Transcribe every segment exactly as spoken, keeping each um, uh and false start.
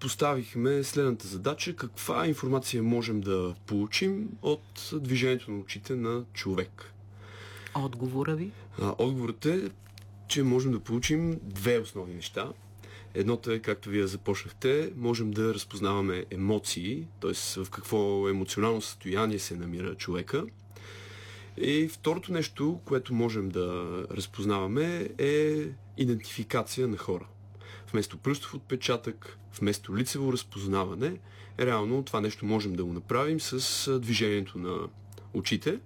поставихме следната задача: каква информация можем да получим от движението на очите на човек. Отговора ви? А, отговорът е, че можем да получим две основни неща. Едното е, както вие започнахте, можем да разпознаваме емоции, т.е. в какво емоционално състояние се намира човека. И второто нещо, което можем да разпознаваме, е идентификация на хора. Вместо пръстов отпечатък, вместо лицево разпознаване, реално това нещо можем да го направим с движението на очите,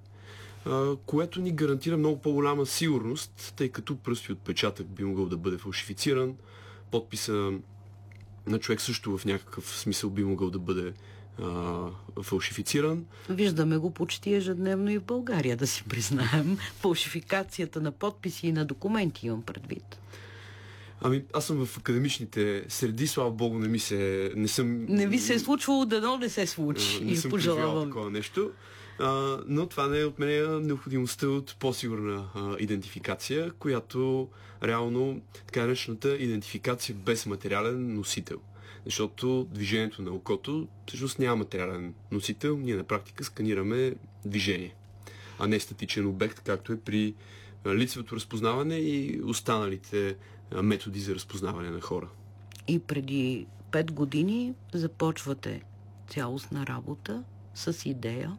което ни гарантира много по-голяма сигурност, тъй като пръстови отпечатък би могъл да бъде фалшифициран, подписа на човек също в някакъв смисъл би могъл да бъде а, фалшифициран. Виждаме го почти ежедневно и в България, да си признаем. Фалшификацията на подписи и на документи имам предвид. Ами, аз съм в академичните среди, слава богу, не ми се... Не, съм, не ви се е случвало, дано не се случи. Не съм преживял такова нещо. А, но това не отменя необходимостта от по-сигурна а, идентификация, която реално така наречената идентификация без материален носител. Защото движението на окото всъщност няма материален носител, ние на практика сканираме движение, а не статичен обект, както е при лицевото разпознаване и останалите методи за разпознаване на хора. И преди пет години започвате цялостна работа с идея.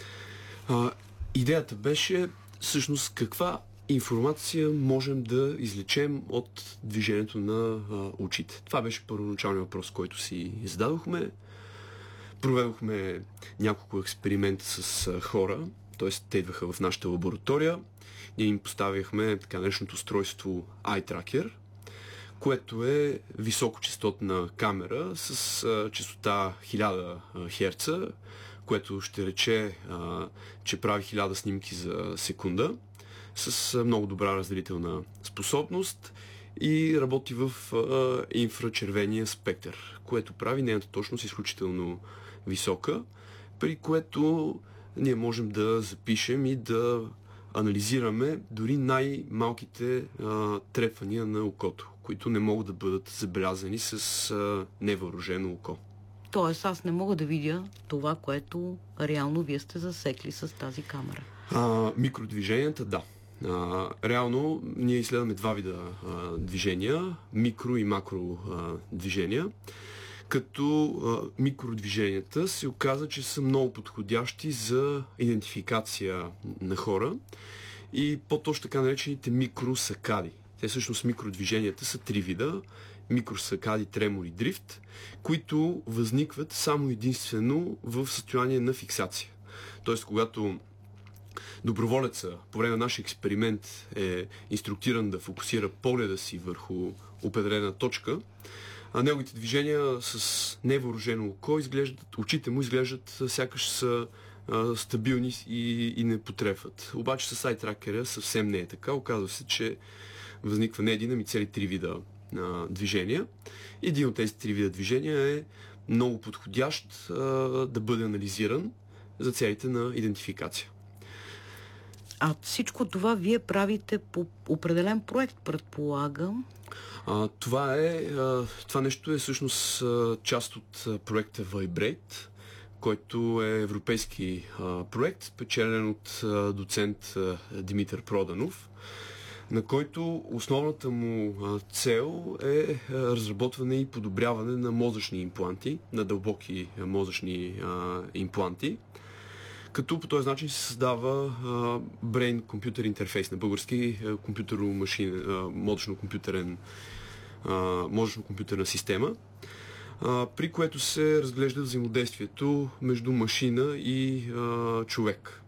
А, идеята беше всъщност каква информация можем да извлечем от движението на а, очите. Това беше първоначалният въпрос, който си зададохме. Проведохме няколко експеримента с а, хора, т.е. те идваха в нашата лаборатория. Ние им поставяхме така нареченото устройство Eye Tracker, което е високочестотна камера с а, честота хиляда херца, което ще рече, а, че прави хиляда снимки за секунда, с а, много добра разделителна способност и работи в а, инфрачервения спектър, което прави нейната точност изключително висока, при което ние можем да запишем и да анализираме дори най-малките а, трепвания на окото, които не могат да бъдат забелязани с а, невъоръжено око. Тоест аз не мога да видя това, което реално вие сте засекли с тази камера. А, микродвиженията, да. А, реално ние изследваме два вида а, движения, микро и макро а, движения, като а, микродвиженията се оказа, че са много подходящи за идентификация на хора и по-точно така наречените микросакади. Те всъщност микродвиженията са три вида: микросакади, тремор и дрифт, които възникват само единствено в състояние на фиксация. Тоест, когато доброволеца по време на нашия експеримент е инструктиран да фокусира погледа си върху определена точка, а неговите движения с невъоръжено око изглеждат, очите му изглеждат сякаш са а, стабилни и, и не потрефват. Обаче с Eye Tracker съвсем не е така. Оказва се, че възниква не един, ами цели три вида а, движения. Един от тези три вида движения е много подходящ а, да бъде анализиран за целите на идентификация. А всичко това вие правите по определен проект, предполагам? А, това е, а, това нещо е всъщност а, част от а, проекта Vibrate, който е европейски а, проект, спечелен от а, доцент а, Димитър Проданов, на който основната му а, цел е а, разработване и подобряване на мозъчни импланти, на дълбоки а, мозъчни а, импланти, като по този начин се създава brain-computer интерфейс, на български компютъро-машин, мозъчно-компютърен, мозъчно-компютърна система, а, при което се разглежда взаимодействието между машина и а, човек.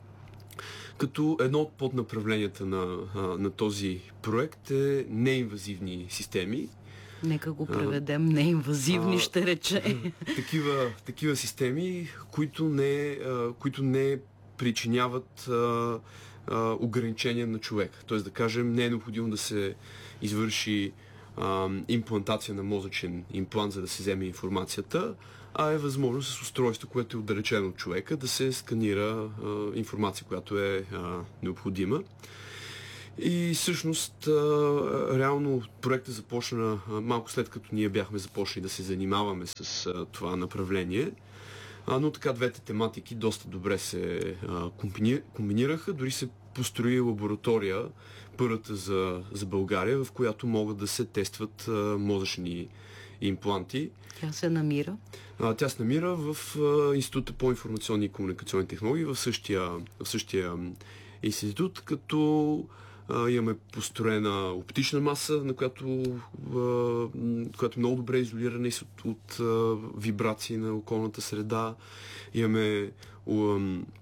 Като едно от поднаправленията на, а, на този проект е неинвазивни системи. Нека го преведем. Неинвазивни, ще рече. Такива, такива системи, които не, а, които не причиняват а, а, ограничения на човека. Тоест, да кажем, не е необходимо да се извърши а, имплантация на мозъчен имплант, за да се вземе информацията, а е възможно с устройство, което е отдалечено от човека, да се сканира а, информация, която е а, необходима. И всъщност, реално проектът започна малко след като ние бяхме започнали да се занимаваме с това направление. Но така двете тематики доста добре се комбинираха. Дори се построи лаборатория, първата за, за България, в която могат да се тестват мозъчни импланти. Тя се намира? Тя се намира в Института по информационни и комуникационни технологии, в същия, в същия институт, като а, имаме построена оптична маса, на която, а, която е много добре изолирана от, от а, вибрации на околната среда. Имаме а,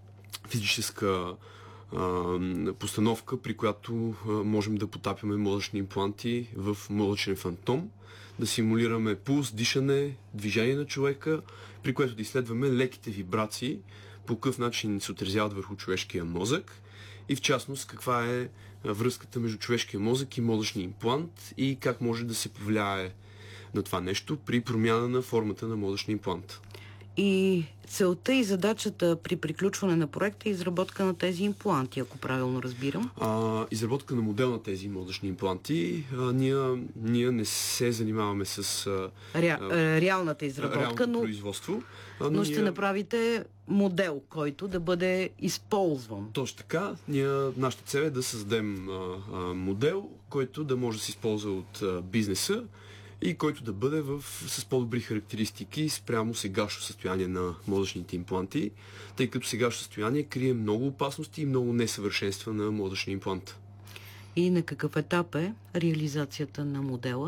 физическа а, постановка, при която а, можем да потапяме мозъчни импланти в мозъчен фантом, да симулираме пулс, дишане, движение на човека, при което да изследваме леките вибрации, по какъв начин се отразяват върху човешкия мозък и в частност каква е връзката между човешкия мозък и мозъчния имплант и как може да се повлияе на това нещо при промяна на формата на мозъчния имплант. И целта и задачата при приключване на проекта е изработка на тези импланти, ако правилно разбирам. А, изработка на модел на тези мозъчни импланти. А, ние, ние не се занимаваме с а, Ре, а, реалната изработка, но, производство. А, но, но ще ние... направите модел, който да бъде използван. Точно така. Ние, нашата цел е да създадем а, а, модел, който да може да се използва от а, бизнеса и който да бъде в, с по-добри характеристики спрямо сегашно състояние на мозъчните импланти, тъй като сегашно състояние крие много опасности и много несъвършенства на мозъчния имплант. И на какъв етап е реализацията на модела?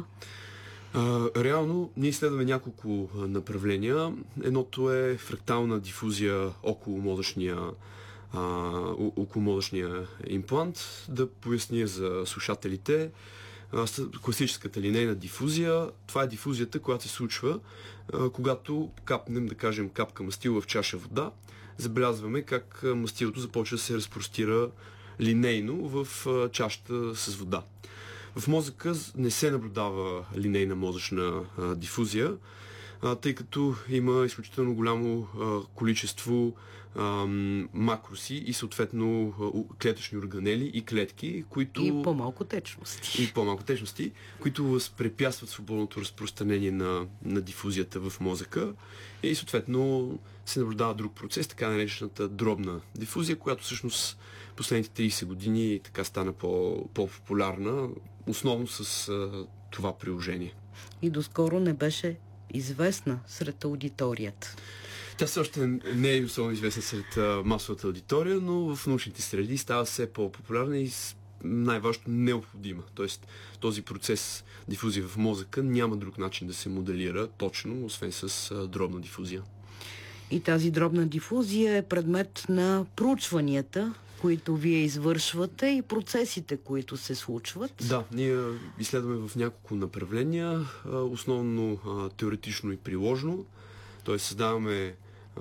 А, реално ние изследваме няколко направления. Едното е фрактална дифузия около мозъчния, а, около мозъчния имплант. Да поясня за слушателите. Класическата линейна дифузия, това е дифузията, която се случва, а, когато капнем, да кажем, капка мастило в чаша вода, забелязваме как мастилото започва да се разпростира линейно в а, чашата с вода. В мозъка не се наблюдава линейна мозъчна а, дифузия, а, тъй като има изключително голямо а, количество а, макроси и съответно а, клетъчни органели и клетки, които... И по-малко течности. И по-малко течности, които възпрепятстват свободното разпространение на, на дифузията в мозъка и съответно се наблюдава друг процес, така наречената дробна дифузия, която всъщност последните трийсет години така стана по, по-популярна, основно с а, това приложение. И доскоро не беше известна сред аудиторията. Тя все още не е особено известна сред а, масовата аудитория, но в научните среди става все по-популярна и най-важното необходима. Тоест този процес дифузия в мозъка няма друг начин да се моделира точно, освен с а, дробна дифузия. И тази дробна дифузия е предмет на проучванията, които вие извършвате и процесите, които се случват. Да, ние изследваме в няколко направления, основно теоретично и приложно. Т.е. създаваме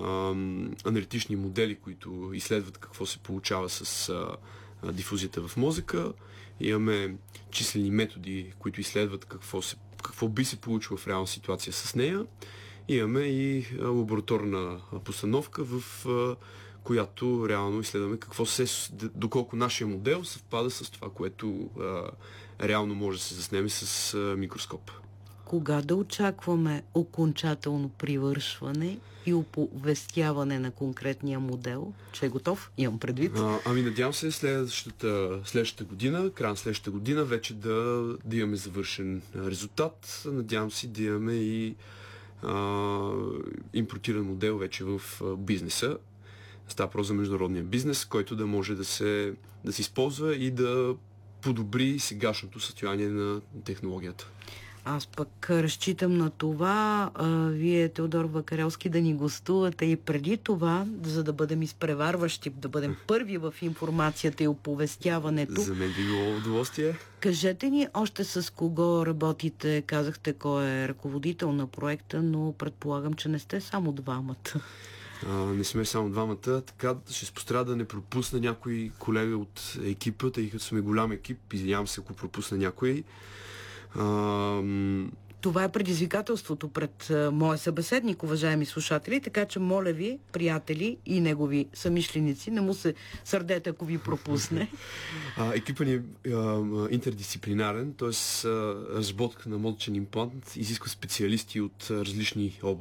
аналитични модели, които изследват какво се получава с дифузията в мозъка. Имаме числени методи, които изследват какво, се, какво би се получило в реална ситуация с нея. Имаме и лабораторна постановка, в която реално изследваме какво се, доколко нашия модел съвпада с това, което а, реално може да се заснеме с а, микроскоп. Кога да очакваме окончателно привършване и оповестяване на конкретния модел, че е готов? Имам предвид. А, ами надявам се следващата, следващата година, края на следващата година, вече да, да имаме завършен резултат. Надявам се да имаме и а, импортиран модел вече в а, бизнеса. Става просто за международния бизнес, който да може да се, да се използва и да подобри сегашното състояние на технологията. Аз пък разчитам на това, а, вие, Теодор Вакарелски, да ни гостувате и преди това, за да бъдем изпреварващи, да бъдем първи в информацията и оповестяването. За мен би било удоволствие. Кажете ни още с кого работите, казахте кой е ръководител на проекта, но предполагам, че не сте само двамата. А, не сме само двамата, така ще се постаря да не пропусна някой колега от екипа, тъй като сме голям екип, извинявам се, ако пропусна някой. А, това е предизвикателството пред а, моя събеседник, уважаеми слушатели, така че моля ви, приятели и негови самишленици, не му се сърдете, ако ви пропусне. А, екипът ни е а, интердисциплинарен, т.е. разработка на мозъчен имплант изисква специалисти от различни области.